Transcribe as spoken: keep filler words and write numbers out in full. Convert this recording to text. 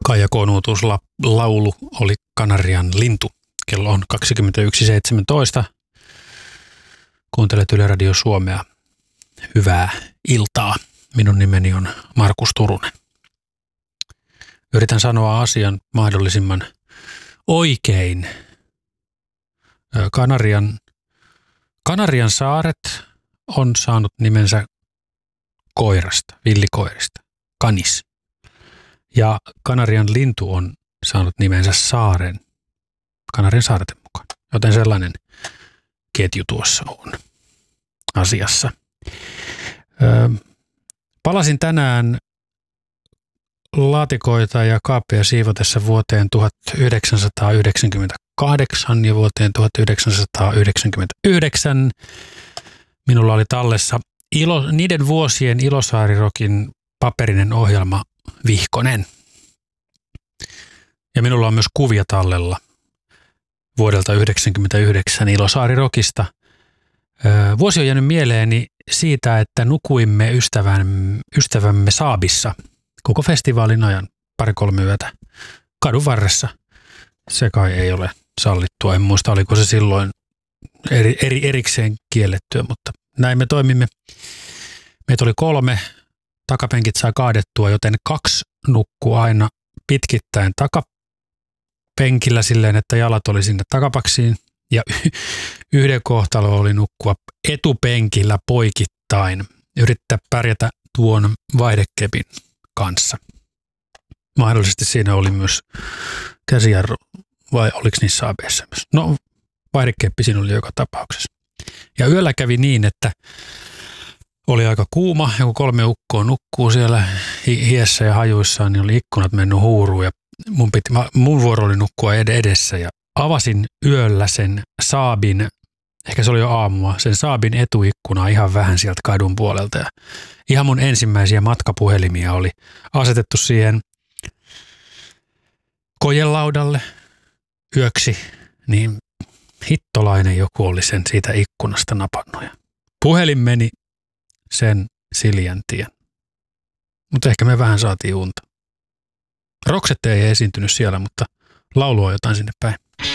Kaija Konuutus laulu oli Kanarian lintu. Kello on kaksikymmentäyksi seitsemäntoista. Kuuntelet Yle Radio Suomea. Hyvää iltaa. Minun nimeni on Markus Turunen. Yritän sanoa asian mahdollisimman oikein. Kanarian, Kanarian saaret on saanut nimensä koirasta, villikoirista, kanis. Ja Kanarian lintu on saanut nimensä saaren, Kanarian saarten mukaan. Joten sellainen ketju tuossa on asiassa. Öö, palasin tänään laatikoita ja kaappeja siivotessa vuoteen tuhatyhdeksänsataayhdeksänkymmentäkahdeksan ja vuoteen tuhatyhdeksänsataayhdeksänkymmentäyhdeksän. Minulla oli tallessa ilo, niiden vuosien Ilosaarirokin paperinen ohjelma Vihkonen. Ja minulla on myös kuvia tallella vuodelta yhdeksänkymmentäyhdeksän Ilosaari-rokista. Vuosi on jäänyt mieleeni siitä, että nukuimme ystävän, ystävämme Saabissa koko festivaalin ajan pari-kolme yötä kadun varressa. Se kai ei ole sallittua. En muista, oliko se silloin eri, eri, erikseen kiellettyä, mutta näin me toimimme. Meitä oli kolme. Takapenkit sai kaadettua, joten kaksi nukkuu aina pitkittäin takapenkillä silleen, että jalat oli sinne takapaksiin. Ja y- yhden kohtalo oli nukkua etupenkillä poikittain, yrittää pärjätä tuon vaihdekepin kanssa. Mahdollisesti siinä oli myös käsijarru, vai oliko niissä A B S myös? No, vaihdekeppi siinä oli joka tapauksessa. Ja yöllä kävi niin, että oli aika kuuma, ja kun kolme ukkoa nukkuu siellä hiessä ja hajuissaan, niin oli ikkunat mennyt huuruun, ja mun, piti, mun vuoro oli nukkua edessä, ja avasin yöllä sen Saabin, ehkä se oli jo aamua, sen Saabin etuikkunaa ihan vähän sieltä kadun puolelta, ja ihan mun ensimmäisiä matkapuhelimia oli asetettu siihen kojelaudalle yöksi, niin hittolainen joku oli sen siitä ikkunasta napannut, ja puhelin meni sen Siljän tien. Mutta ehkä me vähän saatiin unta. Roksette ei esiintynyt siellä, mutta laulu on jotain sinne päin.